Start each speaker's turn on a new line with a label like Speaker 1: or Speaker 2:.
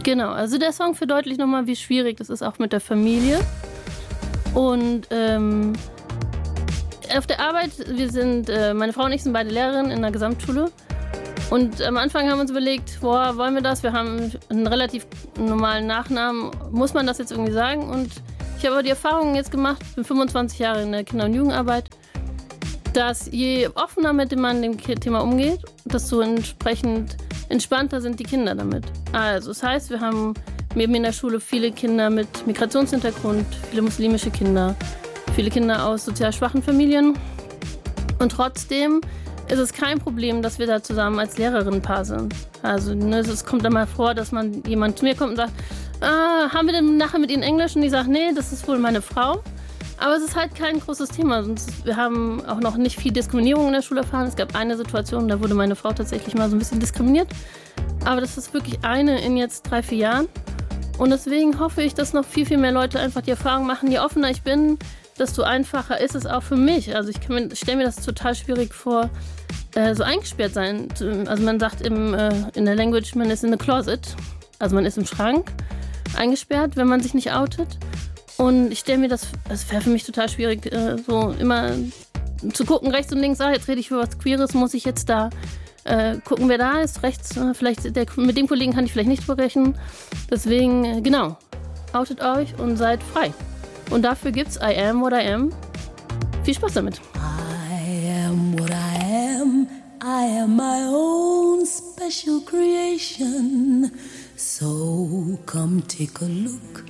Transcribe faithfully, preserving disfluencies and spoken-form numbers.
Speaker 1: Genau, also der Song verdeutlicht nochmal, wie schwierig das ist, auch mit der Familie. Und ähm, auf der Arbeit, wir sind, äh, meine Frau und ich sind beide Lehrerinnen in der Gesamtschule. Und am Anfang haben wir uns überlegt, boah, wollen wir das? Wir haben einen relativ normalen Nachnamen. Muss man das jetzt irgendwie sagen? Und ich habe aber die Erfahrung jetzt gemacht, ich bin fünfundzwanzig Jahre in der Kinder- und Jugendarbeit, dass je offener mit dem man dem Thema umgeht, desto entsprechend entspannter sind die Kinder damit. Also das heißt, wir haben neben in der Schule viele Kinder mit Migrationshintergrund, viele muslimische Kinder, viele Kinder aus sozial schwachen Familien. Und trotzdem ist es kein Problem, dass wir da zusammen als Lehrerinnenpaar sind. Also ne, es kommt dann mal vor, dass man jemand zu mir kommt und sagt, ah, haben wir denn nachher mit Ihnen Englisch? Und ich sage, nee, das ist wohl meine Frau. Aber es ist halt kein großes Thema. Wir haben auch noch nicht viel Diskriminierung in der Schule erfahren. Es gab eine Situation, da wurde meine Frau tatsächlich mal so ein bisschen diskriminiert. Aber das ist wirklich eine in jetzt drei, vier Jahren. Und deswegen hoffe ich, dass noch viel, viel mehr Leute einfach die Erfahrung machen, je offener ich bin, desto einfacher ist es auch für mich. Also ich stelle mir das total schwierig vor, äh, so eingesperrt sein. Also man sagt im, äh, in der Language, man ist in a closet. Also man ist im Schrank eingesperrt, wenn man sich nicht outet. Und ich stelle mir das, das wäre für mich total schwierig, äh, so immer zu gucken, rechts und links, ah, jetzt rede ich für was Queeres, muss ich jetzt da äh, gucken, wer da ist, rechts, äh, vielleicht der, mit dem Kollegen kann ich vielleicht nicht sprechen. Deswegen, äh, genau, outet euch und seid frei. Und dafür gibt's I Am What I Am. Viel Spaß damit.
Speaker 2: I am what I am. I am my own special creation. So come take a look